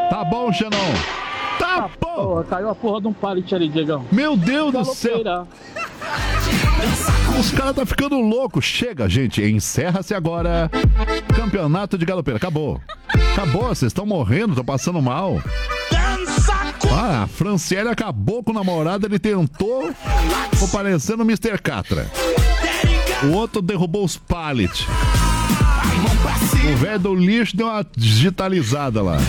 Tá bom, Xenon. Tá bom. Porra, caiu a porra de um pallet ali, Diegão. Meu Deus do céu. Os caras tá ficando loucos. Chega, gente. Encerra-se agora. Campeonato de galopeira. Acabou. Acabou. Vocês estão morrendo, estão passando mal. Ah, a Franciele acabou com o namorado. Ele tentou. Ficou parecendo o Mr. Catra. O outro derrubou os pallets. O velho do lixo deu uma digitalizada lá.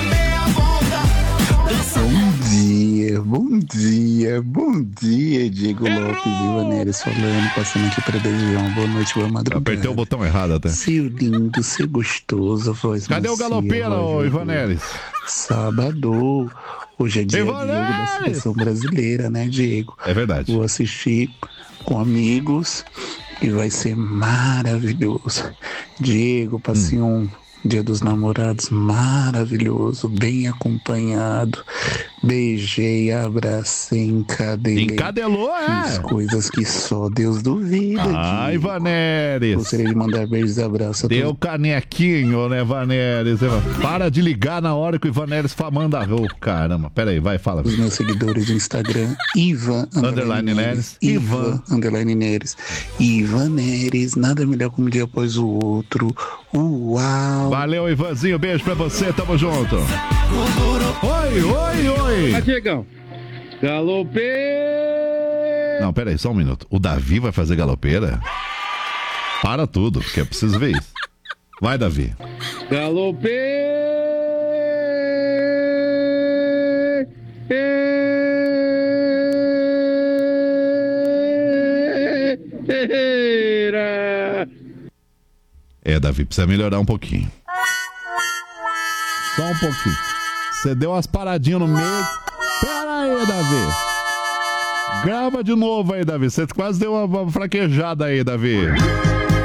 Bom dia, Diego Lopes e Vanéris falando, passando aqui para desejar uma boa noite, boa madrugada. Apertei o botão errado até. Seu lindo, seu gostoso, voz Cadê o galopeira, ô Ivanelis? Sábado, hoje é dia Diego da seleção brasileira, né, Diego? É verdade. Vou assistir com amigos e vai ser maravilhoso. Diego, passei um Dia dos Namorados maravilhoso, bem acompanhado. Beijei, abracei, encadelei. Encadelou, Fiz coisas que só Deus duvida. Ai, Vanéris. Gostaria de mandar beijos e abraços a Deu todos. canequinho, né, Vanéris? Para de ligar na hora que o Vanéris manda roupa. Caramba, pera aí, vai, fala. Os meus seguidores do Instagram, Ivan Underline Neres. Ivan Underline Neres. Ivan Neres, nada melhor que um dia após o outro. Uau! Valeu, Ivanzinho, beijo pra você, tamo junto. Oi. Diegão. Galopeira. Não, pera aí, só um minuto. O Davi vai fazer galopeira? Para tudo, que eu preciso ver isso. Vai, Davi. Galopeira. É, Davi, precisa melhorar um pouquinho. Só um pouquinho. Você deu umas paradinhas no meio. Pera aí, Davi. Grava de novo aí, Davi. Você quase deu uma fraquejada aí, Davi.